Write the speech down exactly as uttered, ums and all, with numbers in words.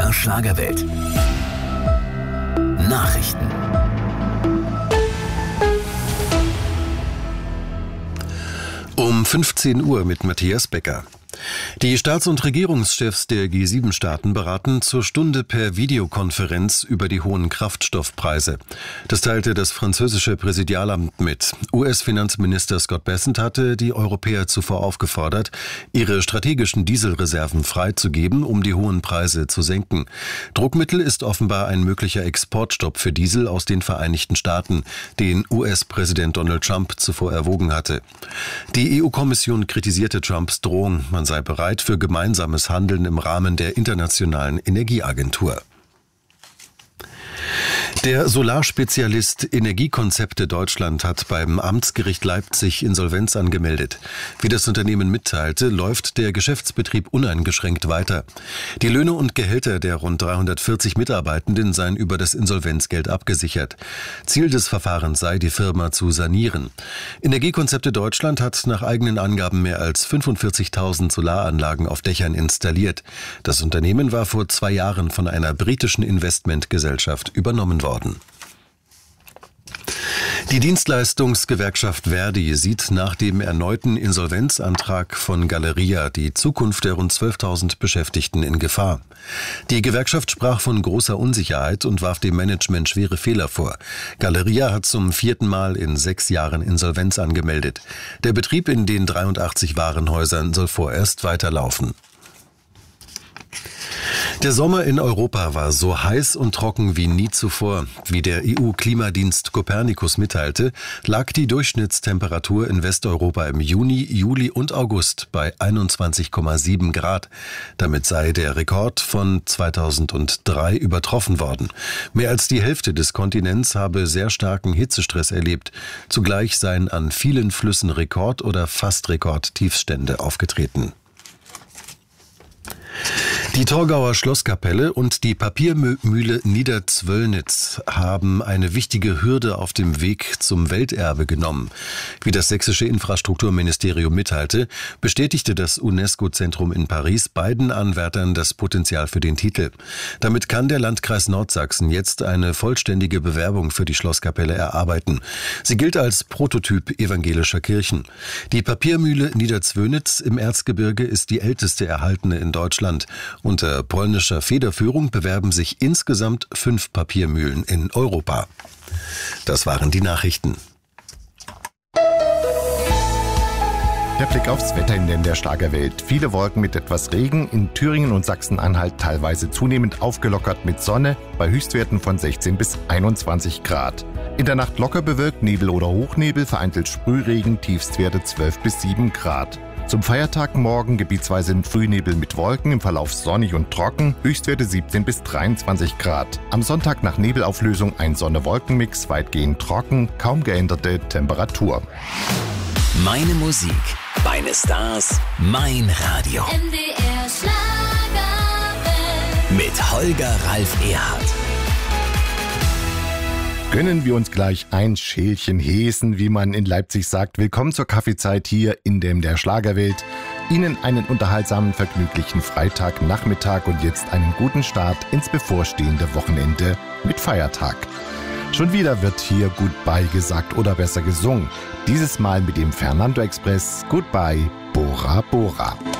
der Schlagerwelt. Nachrichten. Um fünfzehn Uhr mit Matthias Becker. Die Staats- und Regierungschefs der G sieben Staaten beraten zur Stunde per Videokonferenz über die hohen Kraftstoffpreise. Das teilte das französische Präsidialamt mit. U S-Finanzminister Scott Bessent hatte die Europäer zuvor aufgefordert, ihre strategischen Dieselreserven freizugeben, um die hohen Preise zu senken. Druckmittel ist offenbar ein möglicher Exportstopp für Diesel aus den Vereinigten Staaten, den U S-Präsident Donald Trump zuvor erwogen hatte. Die E U-Kommission kritisierte Trumps Drohung, man sei bereit für gemeinsames Handeln im Rahmen der Internationalen Energieagentur. Der Solarspezialist Energiekonzepte Deutschland hat beim Amtsgericht Leipzig Insolvenz angemeldet. Wie das Unternehmen mitteilte, läuft der Geschäftsbetrieb uneingeschränkt weiter. Die Löhne und Gehälter der rund dreihundertvierzig Mitarbeitenden seien über das Insolvenzgeld abgesichert. Ziel des Verfahrens sei, die Firma zu sanieren. Energiekonzepte Deutschland hat nach eigenen Angaben mehr als fünfundvierzigtausend Solaranlagen auf Dächern installiert. Das Unternehmen war vor zwei Jahren von einer britischen Investmentgesellschaft übernommen worden. Die Dienstleistungsgewerkschaft Verdi sieht nach dem erneuten Insolvenzantrag von Galeria die Zukunft der rund zwölftausend Beschäftigten in Gefahr. Die Gewerkschaft sprach von großer Unsicherheit und warf dem Management schwere Fehler vor. Galeria hat zum vierten Mal in sechs Jahren Insolvenz angemeldet. Der Betrieb in den dreiundachtzig Warenhäusern soll vorerst weiterlaufen. Der Sommer in Europa war so heiß und trocken wie nie zuvor. Wie der E U-Klimadienst Copernicus mitteilte, lag die Durchschnittstemperatur in Westeuropa im Juni, Juli und August bei einundzwanzig Komma sieben Grad. Damit sei der Rekord von zweitausenddrei übertroffen worden. Mehr als die Hälfte des Kontinents habe sehr starken Hitzestress erlebt. Zugleich seien an vielen Flüssen Rekord- oder fast Rekordtiefstände aufgetreten. Die Torgauer Schlosskapelle und die Papiermühle Niederzwöllnitz haben eine wichtige Hürde auf dem Weg zum Welterbe genommen. Wie das sächsische Infrastrukturministerium mitteilte, bestätigte das UNESCO-Zentrum in Paris beiden Anwärtern das Potenzial für den Titel. Damit kann der Landkreis Nordsachsen jetzt eine vollständige Bewerbung für die Schlosskapelle erarbeiten. Sie gilt als Prototyp evangelischer Kirchen. Die Papiermühle Niederzwöllnitz im Erzgebirge ist die älteste erhaltene in Deutschland. Unter polnischer Federführung bewerben sich insgesamt fünf Papiermühlen in Europa. Das waren die Nachrichten. Der Blick aufs Wetter in der Schlagerwelt. Viele Wolken mit etwas Regen, in Thüringen und Sachsen-Anhalt teilweise zunehmend aufgelockert mit Sonne bei Höchstwerten von sechzehn bis einundzwanzig Grad. In der Nacht locker bewölkt, Nebel oder Hochnebel, vereinzelt Sprühregen, Tiefstwerte zwölf bis sieben Grad. Zum Feiertag morgen gebietsweise im Frühnebel mit Wolken, im Verlauf sonnig und trocken, Höchstwerte siebzehn bis dreiundzwanzig Grad. Am Sonntag nach Nebelauflösung ein Sonne-Wolken-Mix, weitgehend trocken, kaum geänderte Temperatur. Meine Musik, meine Stars, mein Radio. M D R Schlagerwelt. Mit Holger Ralf Erhardt. Gönnen wir uns gleich ein Schälchen Hesen, wie man in Leipzig sagt. Willkommen zur Kaffeezeit hier in dem der Schlagerwelt. Ihnen einen unterhaltsamen, vergnüglichen Freitagnachmittag und jetzt einen guten Start ins bevorstehende Wochenende mit Feiertag. Schon wieder wird hier Goodbye gesagt oder besser gesungen. Dieses Mal mit dem Fernando Express Goodbye Bora Bora.